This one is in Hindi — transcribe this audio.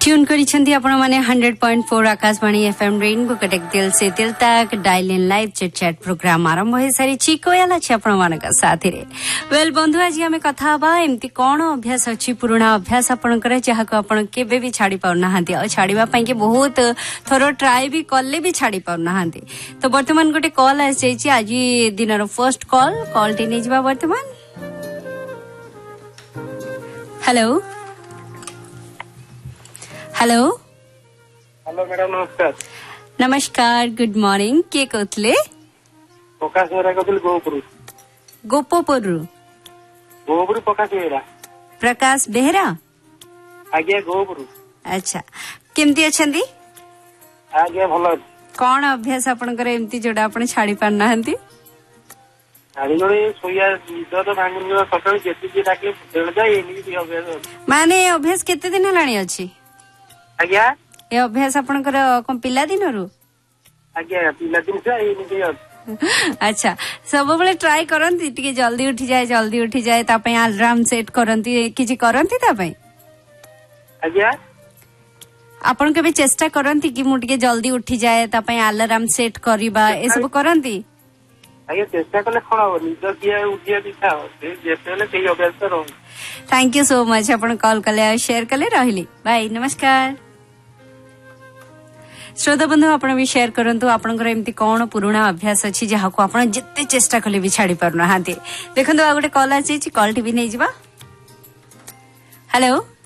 ट्यून करिसेंती आपण माने 100.4 आकाशवाणी एफएम रेनबो कटक दिल से दिल तक dial in live chit chat programme आरंभ होई सारी चिकोयाला छी आपण मानक साथी रे। वेल बंधु आज हमें कथा बा एम्ति कोन अभ्यास अछि पुराना अभ्यास आपण करे जहा को आपण केबे भी छाडी पाउ नाहंती और छाडीबा पई के बहुत थरो ट्राई भी करले भी छाडी पाउ नाहंती। तो वर्तमान गोटे कॉल आस जाई छी आज दिनर फर्स्ट कॉल टी नै जबा वर्तमान। हेलो हेलो हेलो मैडम नमस्कार। नमस्कार गुड मॉर्निंग के कहतले प्रकाश बेहरा कहतले गोपुर प्रकाश बेहरा आज्ञा गोपुर। अच्छा केमती अछंती आज्ञा भलो कोन अभ्यास आपनकर एमती जोडा आपण छाडी पार नाहंती छाडी गळे सोया तो भांगुन सकाळ जेती जे डाके देळ जाय एनी अभ्यास माने अभ्यास केते दिन लाणी अछि आज्ञा ए अभ्यास आपनकर कोन पिला दिनरु आज्ञा पिला दिन से एनी अच्छा सब बेले ट्राई करंती टिके जल्दी उठी जाए ता पय अलार्म सेट करंती किछि करंती ता पय आज्ञा आपण केबे चेष्टा करंती कि मु टिके जल्दी उठी जाए ता पय अलार्म सेट करिबा ए सब करंती आज्ञा चेष्टा कले कोन हो निज किया उठिया दिखा से जेतेले सेही अभ्यास करो। थैंक यू सो मच आपण कॉल कले शेयर कले रहिली बाय नमस्कार। श्रोता बंधु आपण भी शेयर करंतु आपनकर एमती कोन पुराना अभ्यास अछि जहा को आपण जत्ते चेष्टा कले भी छाडी पारना हाते। देखंतु आ गोटे कॉल आछि कॉल टीवी नै जिबा। हेलो